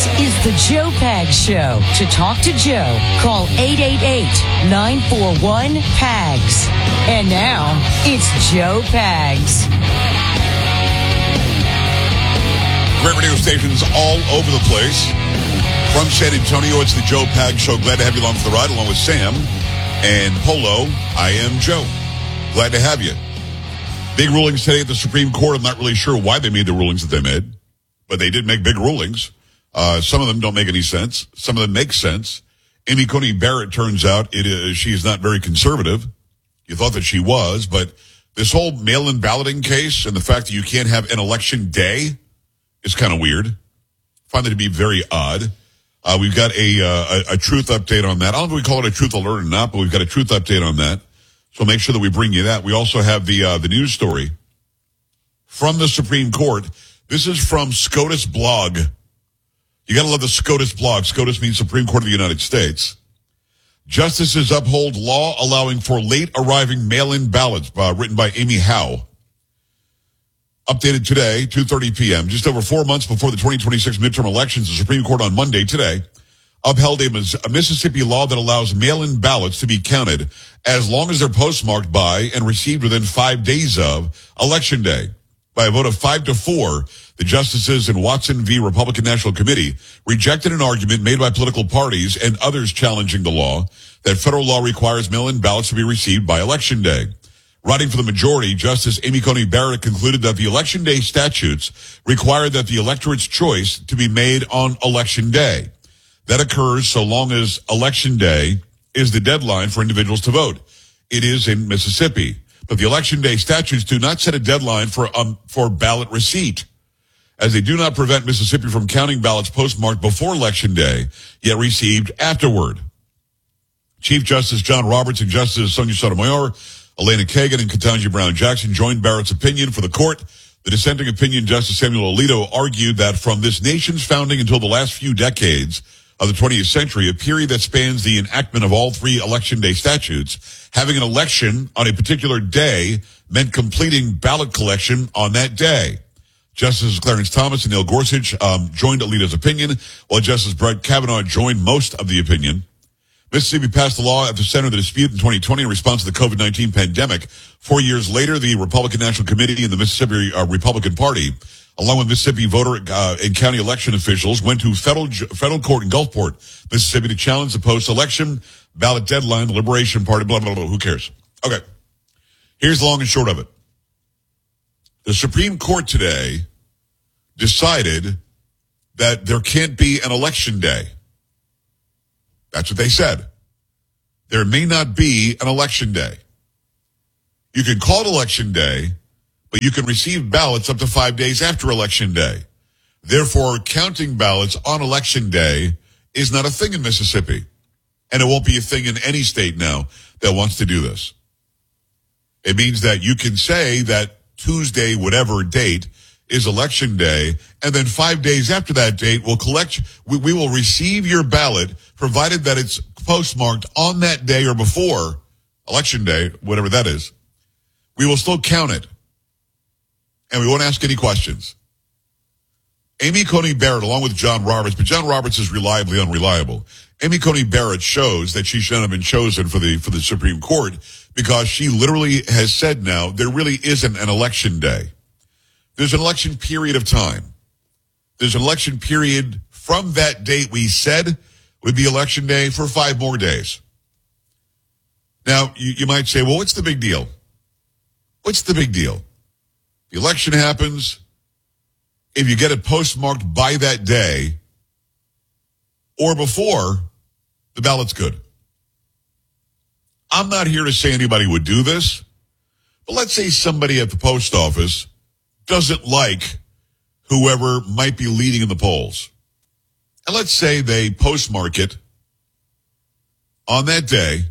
This is the Joe Pags Show. To talk to Joe, call 888-941-PAGS. And now, it's Joe Pags. Great radio stations all over the place. From San Antonio, it's the Joe Pags Show. Glad to have you along for the ride, along with Sam and Polo. I am Joe. Glad to have you. Big rulings today at the Supreme Court. I'm not really sure why they made the rulings that they made, but they did make big rulings. Some of them don't make any sense. Some of them make sense. Amy Coney Barrett, turns out, she is not very conservative. You thought that she was, but this whole mail-in balloting case and the fact that you can't have an election day is kind of weird. I find that to be very odd. We've got a truth update on that. I don't know if we call it a truth alert or not, but we've got a truth update on that. So make sure that we bring you that. We also have the news story from the Supreme Court. This is from SCOTUS blog. You got to love the SCOTUS blog. SCOTUS means Supreme Court of the United States. Justices uphold law allowing for late arriving mail-in ballots, written by Amy Howe. Updated today, 2:30 p.m., just over 4 months before the 2026 midterm elections, the Supreme Court on Monday today upheld a Mississippi law that allows mail-in ballots to be counted as long as they're postmarked by and received within 5 days of Election Day. By a vote of 5-4, the justices in Watson v. Republican National Committee rejected an argument made by political parties and others challenging the law that federal law requires mail-in ballots to be received by Election Day. Writing for the majority, Justice Amy Coney Barrett concluded that the Election Day statutes require that the electorate's choice to be made on Election Day. That occurs so long as Election Day is the deadline for individuals to vote. It is in Mississippi. But the Election Day statutes do not set a deadline for ballot receipt, as they do not prevent Mississippi from counting ballots postmarked before Election Day, yet received afterward. Chief Justice John Roberts and Justice Sonia Sotomayor, Elena Kagan, and Ketanji Brown Jackson joined Barrett's opinion for the court. The dissenting opinion, Justice Samuel Alito, argued that from this nation's founding until the last few decades of the 20th century, a period that spans the enactment of all three Election Day statutes, having an election on a particular day meant completing ballot collection on that day. Justices Clarence Thomas and Neil Gorsuch joined Alito's opinion, while Justice Brett Kavanaugh joined most of the opinion. Mississippi passed the law at the center of the dispute in 2020 in response to the COVID-19 pandemic. 4 years later, the Republican National Committee and the Mississippi Republican Party, along with Mississippi voter and county election officials, went to federal court in Gulfport, Mississippi, to challenge the post-election ballot deadline. The Liberation Party, blah, blah, blah. Who cares? Okay. Here's the long and short of it. The Supreme Court today decided that there can't be an election day. That's what they said. There may not be an election day. You can call it election day, but you can receive ballots up to 5 days after Election Day. Therefore, counting ballots on Election Day is not a thing in Mississippi. And it won't be a thing in any state now that wants to do this. It means that you can say that Tuesday, whatever date, is Election Day, and then 5 days after that date, we will receive your ballot, provided that it's postmarked on that day or before Election Day, whatever that is. We will still count it. And we won't ask any questions. Amy Coney Barrett, along with John Roberts, but John Roberts is reliably unreliable. Amy Coney Barrett shows that she shouldn't have been chosen for the Supreme Court because she literally has said now there really isn't an election day. There's an election period of time. There's an election period from that date we said would be Election Day for 5 more days. Now, you might say, well, what's the big deal? What's the big deal? The election happens. If you get it postmarked by that day or before, the ballot's good. I'm not here to say anybody would do this, but let's say somebody at the post office doesn't like whoever might be leading in the polls. And let's say they postmark it on that day,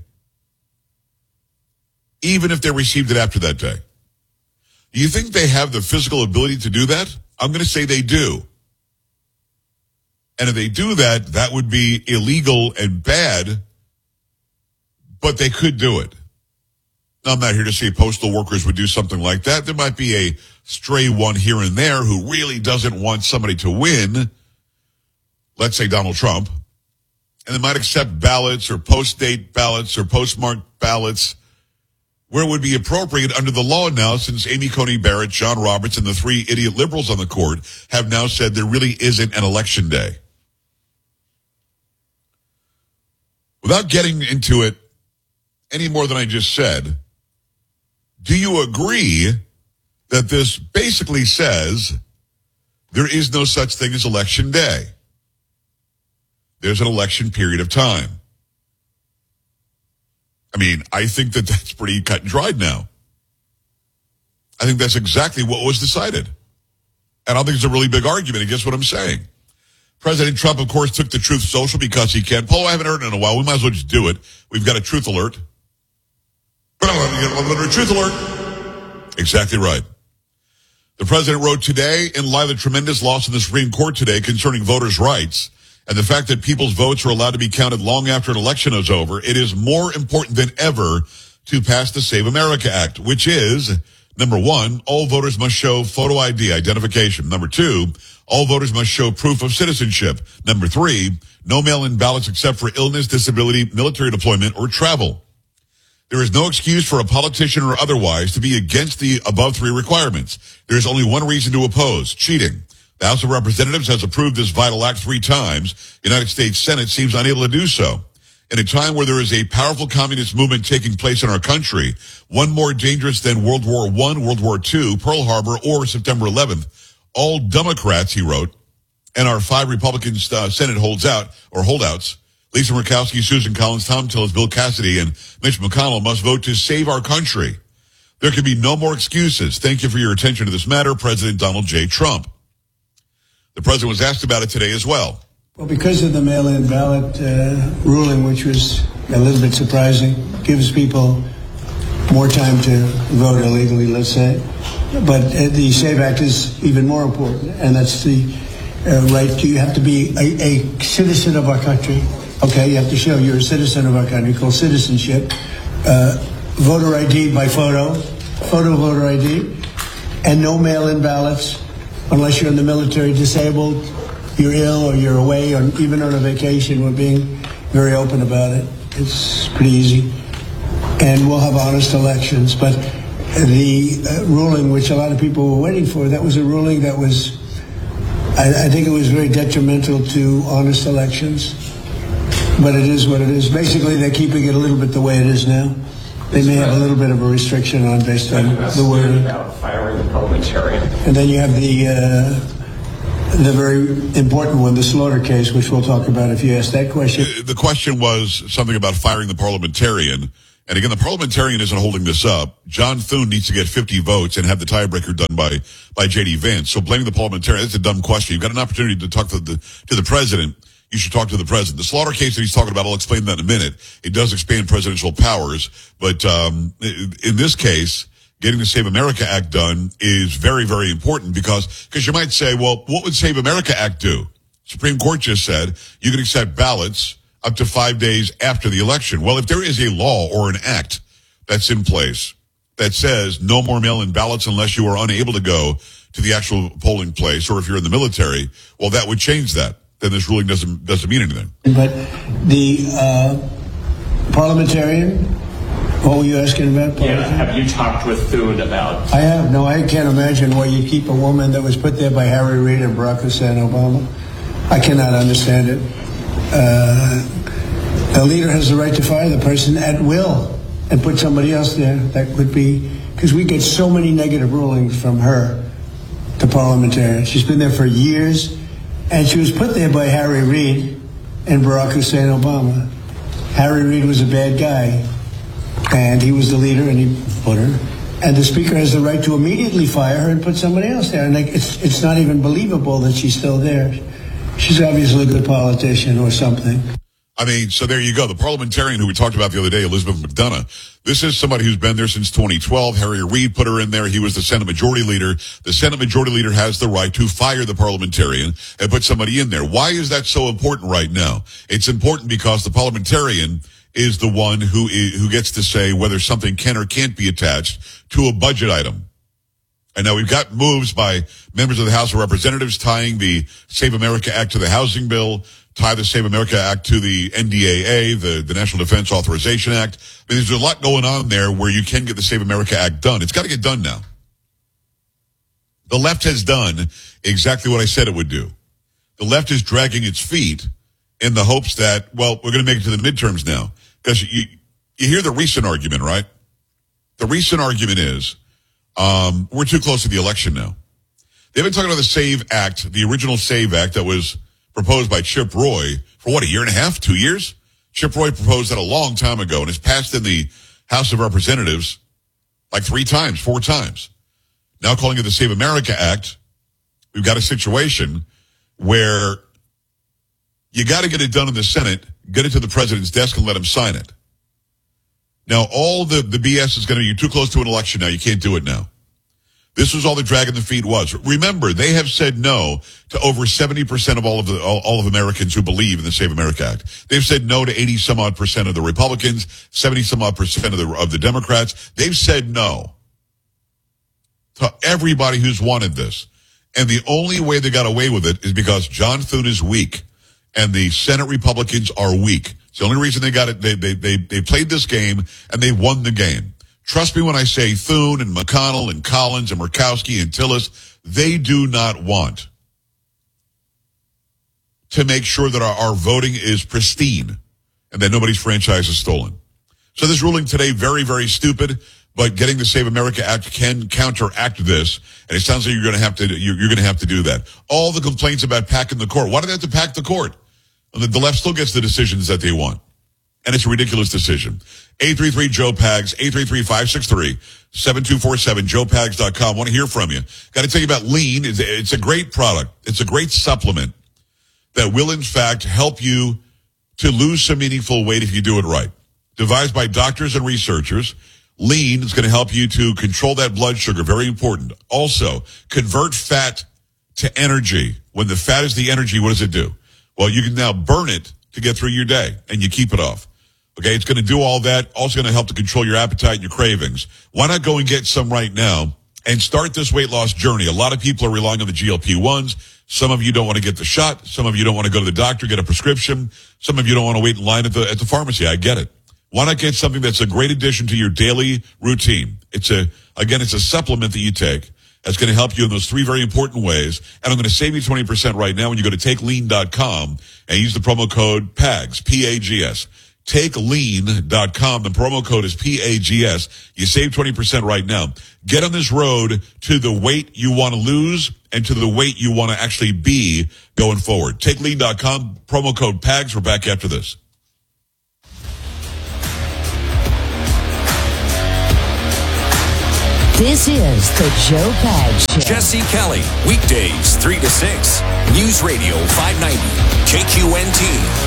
even if they received it after that day. Do you think they have the physical ability to do that? I'm going to say they do. And if they do that, that would be illegal and bad, but they could do it. Now, I'm not here to say postal workers would do something like that. There might be a stray one here and there who really doesn't want somebody to win, let's say Donald Trump, and they might accept ballots or post-date ballots or postmarked ballots where it would be appropriate under the law now, since Amy Coney Barrett, John Roberts, and the three idiot liberals on the court have now said there really isn't an election day. Without getting into it any more than I just said, do you agree that this basically says there is no such thing as election day? There's an election period of time. I mean, I think that that's pretty cut and dried now. I think that's exactly what was decided. And I don't think it's a really big argument against what I'm saying. President Trump, of course, took the Truth Social because he can. Polo, I haven't heard it in a while. We might as well just do it. We've got a truth alert. Truth alert. Exactly right. The president wrote today, in light of the tremendous loss in the Supreme Court today concerning voters' rights, and the fact that people's votes are allowed to be counted long after an election is over, it is more important than ever to pass the Save America Act, which is, number one, all voters must show photo ID identification. Number two, all voters must show proof of citizenship. Number three, no mail-in ballots except for illness, disability, military deployment, or travel. There is no excuse for a politician or otherwise to be against the above three requirements. There is only one reason to oppose: cheating. The House of Representatives has approved this vital act 3 times. The United States Senate seems unable to do so. In a time where there is a powerful communist movement taking place in our country, one more dangerous than World War I, World War II, Pearl Harbor, or September 11th, all Democrats, he wrote, and our 5 Republican Senate holdouts, Lisa Murkowski, Susan Collins, Tom Tillis, Bill Cassidy, and Mitch McConnell must vote to save our country. There can be no more excuses. Thank you for your attention to this matter, President Donald J. Trump. The president was asked about it today as well. Well, because of the mail-in ballot ruling, which was a little bit surprising, gives people more time to vote illegally, let's say. But the SAVE Act is even more important, and that's the right. You have to be a citizen of our country. Okay, you have to show you're a citizen of our country, called citizenship. Voter ID by photo voter ID, and no mail-in ballots unless you're in the military, disabled, you're ill, or you're away, or even on a vacation. We're being very open about it. It's pretty easy. And we'll have honest elections. But the ruling, which a lot of people were waiting for, that was a ruling that was, I think it was very detrimental to honest elections. But it is what it is. Basically, they're keeping it a little bit the way it is now. They may have a little bit of a restriction on based on the wording. About firing the parliamentarian. And then you have the very important one, the Slaughter case, which we'll talk about if you ask that question. The question was something about firing the parliamentarian. And again, the parliamentarian isn't holding this up. John Thune needs to get 50 votes and have the tiebreaker done by J.D. Vance. So blaming the parliamentarian, that's a dumb question. You've got an opportunity to talk to the president. You should talk to the president. The Slaughter case that he's talking about, I'll explain that in a minute. It does expand presidential powers. But in this case, getting the Save America Act done is very, very important because you might say, well, what would Save America Act do? Supreme Court just said you can accept ballots up to 5 days after the election. Well, if there is a law or an act that's in place that says no more mail-in ballots unless you are unable to go to the actual polling place, or if you're in the military, well, that would change that. Then this ruling doesn't mean anything. But the parliamentarian, what were you asking about? Yeah, have you talked with Thune about? I have. No, I can't imagine why you keep a woman that was put there by Harry Reid and Barack Hussein Obama. I cannot understand it. The leader has the right to fire the person at will and put somebody else there. That would be, because we get so many negative rulings from her, the parliamentarian. She's been there for years. And she was put there by Harry Reid and Barack Hussein Obama. Harry Reid was a bad guy, and he was the leader, and he put her. And the speaker has the right to immediately fire her and put somebody else there. And it's not even believable that she's still there. She's obviously a good politician or something. I mean, so there you go. The parliamentarian who we talked about the other day, Elizabeth McDonough, this is somebody who's been there since 2012. Harry Reid put her in there. He was the Senate Majority Leader. The Senate Majority Leader has the right to fire the parliamentarian and put somebody in there. Why is that so important right now? It's important because the parliamentarian is the one who gets to say whether something can or can't be attached to a budget item. And now we've got moves by members of the House of Representatives tying the Save America Act to the housing bill, tie the Save America Act to the NDAA, the National Defense Authorization Act. I mean, there's a lot going on there where you can get the Save America Act done. It's got to get done now. The left has done exactly what I said it would do. The left is dragging its feet in the hopes that, well, we're going to make it to the midterms now. Because you hear the recent argument, right? The recent argument is, we're too close to the election now. They've been talking about the SAVE Act, the original SAVE Act that was proposed by Chip Roy for what, a year and a half, 2 years? Chip Roy proposed that a long time ago and has passed in the House of Representatives like 3 times, 4 times. Now calling it the Save America Act, we've got a situation where you got to get it done in the Senate, get it to the president's desk and let him sign it. Now, all the BS is going to be, you're too close to an election now, you can't do it now. This was all the dragging the feet was. Remember, they have said no to over 70% of all of Americans who believe in the Save America Act. They've said no to 80 some odd percent of the Republicans, 70 some odd percent of the Democrats. They've said no to everybody who's wanted this. And the only way they got away with it is because John Thune is weak and the Senate Republicans are weak. It's the only reason they got it. They played this game and they won the game. Trust me when I say Thune and McConnell and Collins and Murkowski and Tillis, they do not want to make sure that our voting is pristine and that nobody's franchise is stolen. So this ruling today, very, very stupid, but getting the Save America Act can counteract this, and it sounds like you're going to have to do that. All the complaints about packing the court. Why do they have to pack the court? The left still gets the decisions that they want. And it's a ridiculous decision. 833-JOE-PAGS, 833-563-7247, joepags.com. Want to hear from you. Got to tell you about Lean. It's a great product. It's a great supplement that will, in fact, help you to lose some meaningful weight if you do it right. Devised by doctors and researchers, Lean is going to help you to control that blood sugar. Very important. Also, convert fat to energy. When the fat is the energy, what does it do? Well, you can now burn it to get through your day, and you keep it off. Okay, it's going to do all that. Also going to help to control your appetite and your cravings. Why not go and get some right now and start this weight loss journey? A lot of people are relying on the GLP-1s. Some of you don't want to get the shot. Some of you don't want to go to the doctor, get a prescription. Some of you don't want to wait in line at the pharmacy. I get it. Why not get something that's a great addition to your daily routine? It's a supplement that you take that's going to help you in those 3 very important ways. And I'm going to save you 20% right now when you go to TakeLean.com and use the promo code PAGS, P-A-G-S. TakeLean.com. The promo code is PAGS. You save 20% right now. Get on this road to the weight you want to lose and to the weight you want to actually be going forward. TakeLean.com, promo code PAGS. We're back after this. This is the Joe Pags Show. Jesse Kelly, weekdays 3 to 6. News Radio 590, KQNT.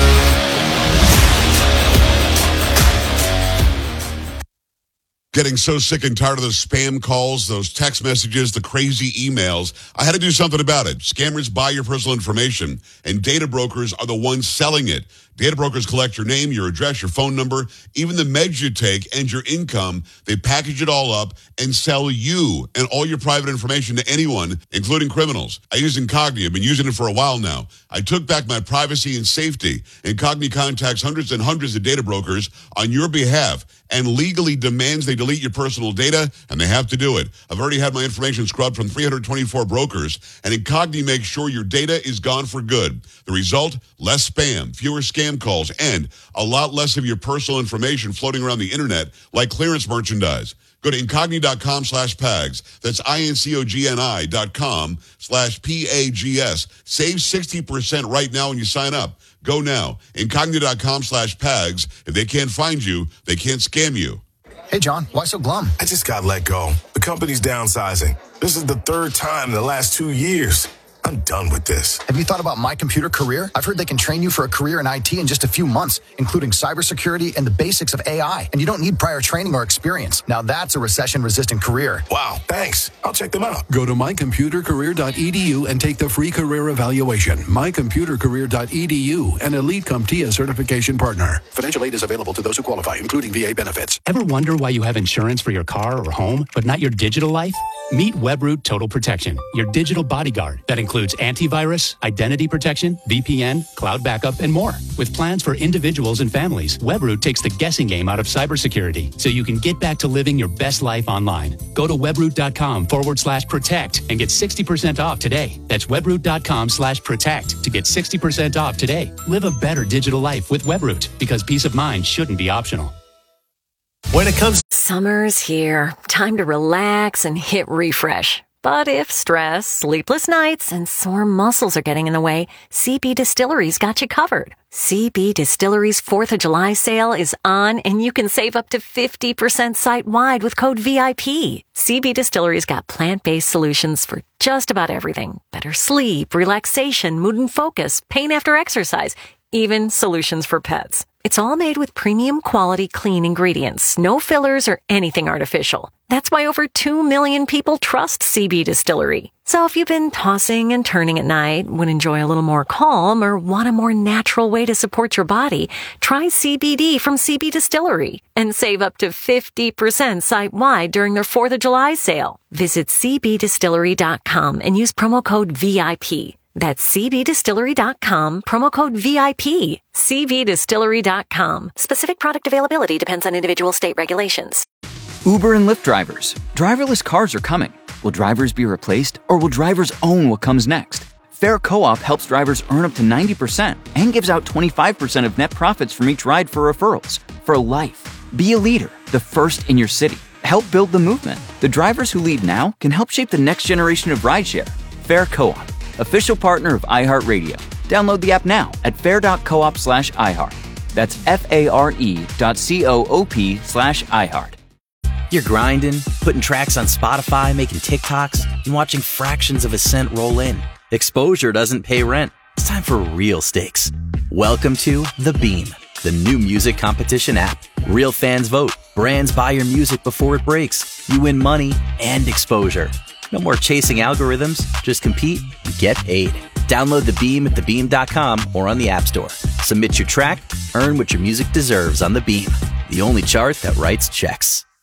Getting so sick and tired of those spam calls, those text messages, the crazy emails. I had to do something about it. Scammers buy your personal information, and data brokers are the ones selling it. Data brokers collect your name, your address, your phone number, even the meds you take and your income. They package it all up and sell you and all your private information to anyone, including criminals. I use Incogni. I've been using it for a while now. I took back my privacy and safety. Incogni contacts hundreds and hundreds of data brokers on your behalf and legally demands they delete your personal data, and they have to do it. I've already had my information scrubbed from 324 brokers, and Incogni makes sure your data is gone for good. The result? Less spam, fewer scam calls, and a lot less of your personal information floating around the internet like clearance merchandise. Go to Incogni.com/PAGS. That's INCOGNI.com/PAGS. Save 60% right now when you sign up. Go now. Incogni.com/PAGS. If they can't find you, they can't scam you. Hey, John, why so glum? I just got let go. The company's downsizing. This is the 3rd time in the last 2 years. I'm done with this. Have you thought about My Computer Career? I've heard they can train you for a career in IT in just a few months, including cybersecurity and the basics of AI. And you don't need prior training or experience. Now that's a recession-resistant career. Wow, thanks. I'll check them out. Go to mycomputercareer.edu and take the free career evaluation. Mycomputercareer.edu, an Elite CompTIA certification partner. Financial aid is available to those who qualify, including VA benefits. Ever wonder why you have insurance for your car or home, but not your digital life? Meet Webroot Total Protection, your digital bodyguard that includes antivirus, identity protection, VPN, cloud backup, and more. With plans for individuals and families, Webroot takes the guessing game out of cybersecurity so you can get back to living your best life online. Go to webroot.com/protect and get 60% off today. That's webroot.com/protect to get 60% off today. Live a better digital life with Webroot, because peace of mind shouldn't be optional. When it comes... Summer's here. Time to relax and hit refresh. But if stress, sleepless nights, and sore muscles are getting in the way, CB Distillery's got you covered. CB Distillery's 4th of July sale is on, and you can save up to 50% site-wide with code VIP. CB Distillery's got plant-based solutions for just about everything. Better sleep, relaxation, mood and focus, pain after exercise, even solutions for pets. It's all made with premium quality clean ingredients, no fillers or anything artificial. That's why over 2 million people trust CB Distillery. So if you've been tossing and turning at night, would enjoy a little more calm, or want a more natural way to support your body, try CBD from CB Distillery and save up to 50% site-wide during their 4th of July sale. Visit cbdistillery.com and use promo code VIP. That's cbdistillery.com, promo code VIP. cbdistillery.com. Specific product availability depends on individual state regulations. Uber and Lyft drivers. Driverless cars are coming. Will drivers be replaced, or will drivers own what comes next? Fair Co-op helps drivers earn up to 90% and gives out 25% of net profits from each ride for referrals. For life. Be a leader, the first in your city. Help build the movement. The drivers who lead now can help shape the next generation of rideshare. Fair Co-op. Official partner of iHeartRadio. Download the app now at fair.coop/iHeart. That's FARE.coop/iHeart. You're grinding, putting tracks on Spotify, making TikToks, and watching fractions of a cent roll in. Exposure doesn't pay rent. It's time for real stakes. Welcome to The Beam, the new music competition app. Real fans vote. Brands buy your music before it breaks. You win money and exposure. No more chasing algorithms. Just compete and get paid. Download The Beam at thebeam.com or on the App Store. Submit your track, earn what your music deserves on The Beam, the only chart that writes checks.